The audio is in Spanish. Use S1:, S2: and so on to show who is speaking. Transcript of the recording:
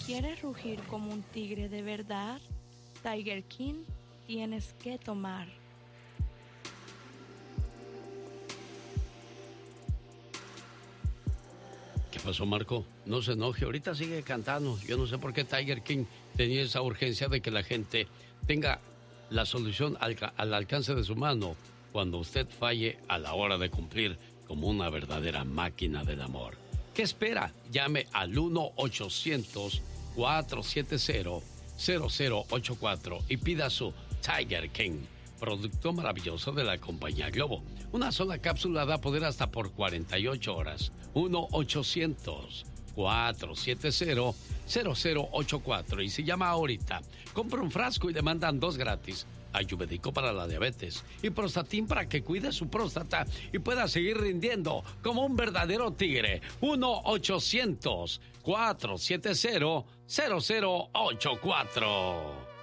S1: quieres rugir como un tigre de verdad, Tiger King tienes que tomar.
S2: ¿Qué pasó, Marco? No se enoje, ahorita sigue cantando. Yo no sé por qué Tiger King tenía esa urgencia de que la gente tenga la solución al alcance de su mano cuando usted falle a la hora de cumplir como una verdadera máquina del amor. ¿Qué espera? Llame al 1-800-470-0084 y pida su Tiger King, producto maravilloso de la compañía Globo. Una sola cápsula da poder hasta por 48 horas. 1-800-470-0084. Y si llama ahorita, compra un frasco y le mandan 2 gratis. Ayurvédico para la diabetes y Prostatin para que cuide su próstata y pueda seguir rindiendo como un verdadero tigre. 1-800-470-0084.